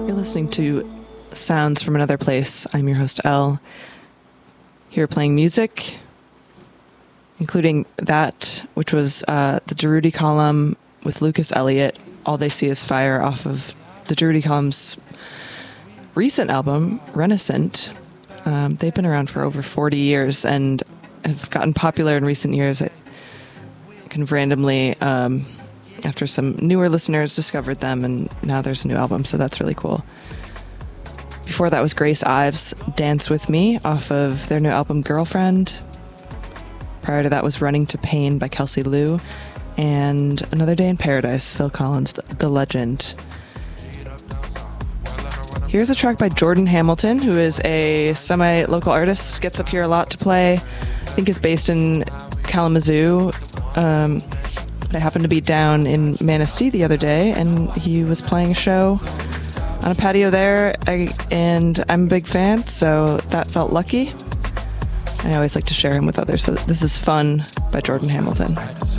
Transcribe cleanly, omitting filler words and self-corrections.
You're listening to Sounds from Another Place. I'm your host, Elle. Here playing music, including that, which was the Durruti Column with Lucas Elliott, All They See Is Fire, off of the Durruti Column's recent album, Renaissance. They've been around for over 40 years and have gotten popular in recent years. I kind of randomly, after some newer listeners discovered them, and now there's a new album, so that's really cool. Before that was Grace Ives' Dance With Me off of their new album Girlfriend. Prior to that was Running to Pain by Kelsey Lou, and Another Day in Paradise, Phil Collins, the legend. Here's a track by Jordan Hamilton, who is a semi-local artist, gets up here a lot to play. I think is based in Kalamazoo. But I happened to be down in Manistee the other day, and he was playing a show on a patio there, and I'm a big fan, so that felt lucky. I always like to share him with others, so this is Fun by Jordan Hamilton.